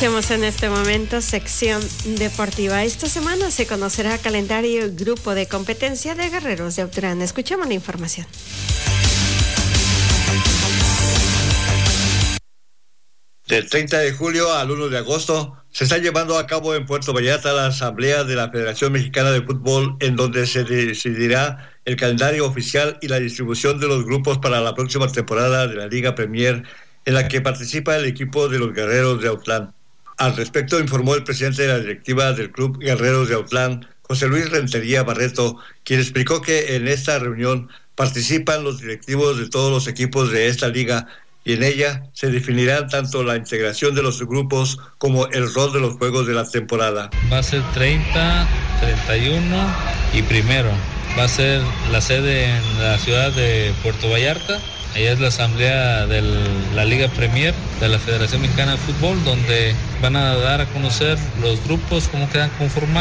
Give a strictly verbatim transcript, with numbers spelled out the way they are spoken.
Escuchemos en este momento sección deportiva. Esta semana se conocerá calendario y grupo de competencia de Guerreros de Autlán. Escuchemos la información. Del treinta de julio al uno de agosto se está llevando a cabo en Puerto Vallarta la asamblea de la Federación Mexicana de Fútbol, en donde se decidirá el calendario oficial y la distribución de los grupos para la próxima temporada de la Liga Premier, en la que participa el equipo de los Guerreros de Autlán. Al respecto informó el presidente de la directiva del Club Guerreros de Autlán, José Luis Rentería Barreto, quien explicó que en esta reunión participan los directivos de todos los equipos de esta liga, y en ella se definirán tanto la integración de los grupos como el rol de los juegos de la temporada. Va a ser treinta, treinta y uno y primero. Va a ser la sede en la ciudad de Puerto Vallarta. Allá es la asamblea de la Liga Premier de la Federación Mexicana de Fútbol, donde van a dar a conocer los grupos, cómo quedan conformados.